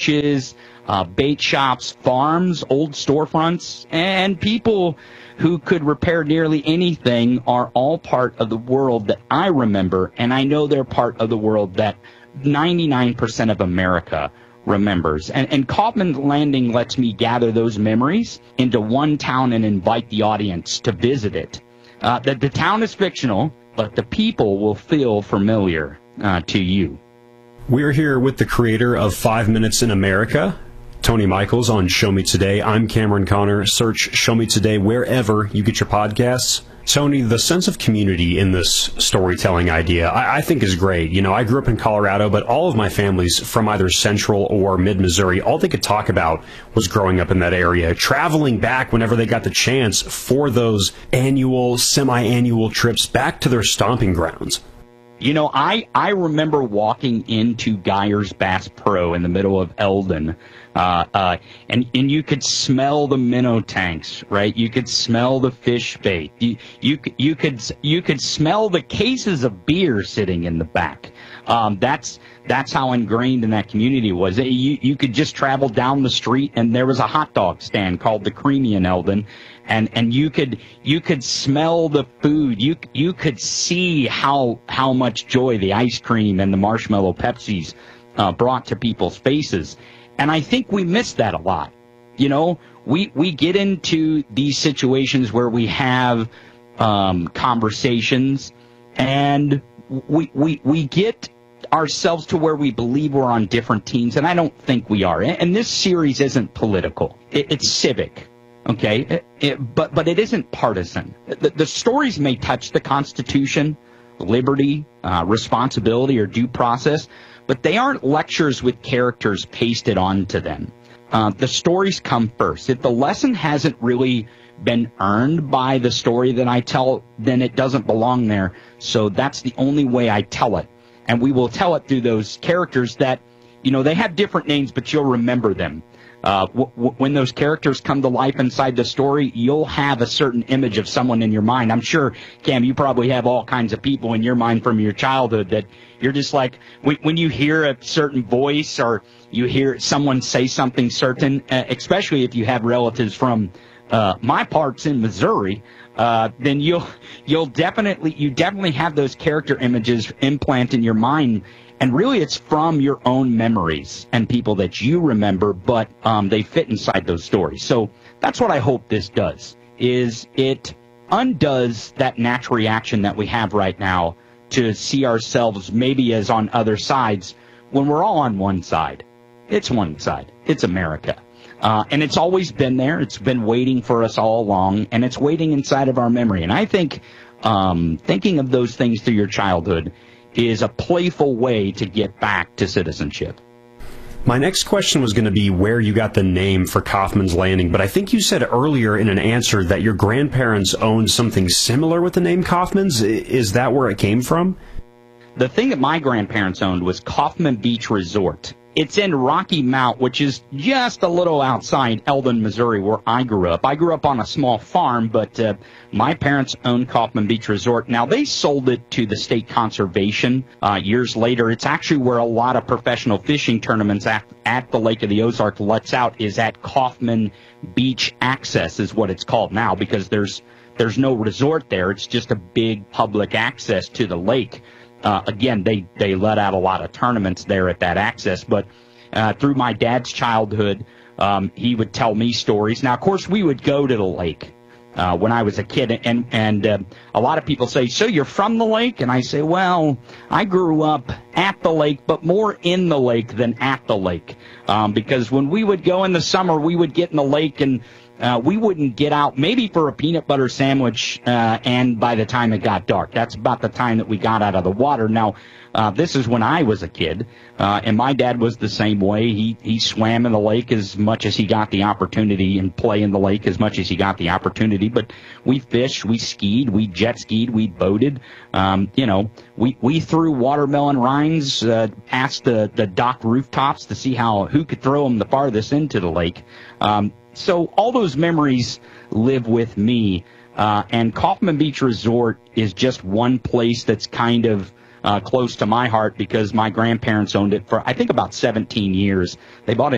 beaches, bait shops, farms, old storefronts, and people who could repair nearly anything are all part of the world that I remember, and I know they're part of the world that 99% of America remembers. And Kaufman's Landing lets me gather those memories into one town and invite the audience to visit it. The town is fictional, but the people will feel familiar to you. We're here with the creator of 5 Minutes in America, Tony Michaels, on Show Me Today. I'm Cameron Connor. Search Show Me Today wherever you get your podcasts. Tony, the sense of community in this storytelling idea, I think is great. You know, I grew up in Colorado, but all of my family's from either central or mid-Missouri. All they could talk about was growing up in that area, traveling back whenever they got the chance for those annual, semi-annual trips back to their stomping grounds. You know, I remember walking into Geyer's Bass Pro in the middle of Eldon, and you could smell the minnow tanks, right? You could smell the fish bait. You could smell the cases of beer sitting in the back. That's how ingrained in that community was. You could just travel down the street, and there was a hot dog stand called the Creamy in Eldon. And you could smell the food. You could see how much joy the ice cream and the marshmallow Pepsis brought to people's faces. And I think we miss that a lot. You know, we get into these situations where we have conversations, and we get ourselves to where we believe we're on different teams, and I don't think we are. And this series isn't political. It's civic. Okay, but it isn't partisan. The stories may touch the Constitution, liberty, responsibility, or due process, but they aren't lectures with characters pasted onto them. The stories come first. If the lesson hasn't really been earned by the story that I tell, then it doesn't belong there. So that's the only way I tell it. And we will tell it through those characters that, you know, they have different names, but you'll remember them. When those characters come to life inside the story, you'll have a certain image of someone in your mind. I'm sure, Cam, you probably have all kinds of people in your mind from your childhood that you're just like, when you hear a certain voice or you hear someone say something certain, especially if you have relatives from my parts in Missouri, then you definitely have those character images implant in your mind. And really, it's from your own memories and people that you remember, but they fit inside those stories. So that's what I hope this does, is it undoes that natural reaction that we have right now to see ourselves maybe as on other sides when we're all on one side. It's one side. It's America. And it's always been there. It's been waiting for us all along, and it's waiting inside of our memory. And I think thinking of those things through your childhood is a playful way to get back to citizenship. My next question was going to be where you got the name for Kaufman's Landing, but I think you said earlier in an answer that your grandparents owned something similar with the name Kaufman's. Is that where it came from? The thing that my grandparents owned was Kaufman Beach Resort. It's in Rocky Mount, which is just a little outside Eldon, Missouri, where I grew up. I grew up on a small farm, but my parents owned Kaufman Beach Resort. Now, they sold it to the state conservation years later. It's actually where a lot of professional fishing tournaments at the Lake of the Ozarks lets out, is at Kaufman Beach Access is what it's called now, because there's no resort there. It's just a big public access to the lake. Again, they let out a lot of tournaments there at that access, but through my dad's childhood, he would tell me stories. Now, of course, we would go to the lake when I was a kid, and a lot of people say, so you're from the lake? And I say, well, I grew up at the lake, but more in the lake than at the lake, because when we would go in the summer, we would get in the lake, and we wouldn't get out maybe for a peanut butter sandwich, and by the time it got dark. That's about the time that we got out of the water. Now, this is when I was a kid, and my dad was the same way. He swam in the lake as much as he got the opportunity and play in the lake as much as he got the opportunity. But we fished, we skied, we jet skied, we boated. We threw watermelon rinds past the dock rooftops to see who could throw them the farthest into the lake. So all those memories live with me, and Kaufman Beach Resort is just one place that's kind of close to my heart because my grandparents owned it for, I think, about 17 years. They bought it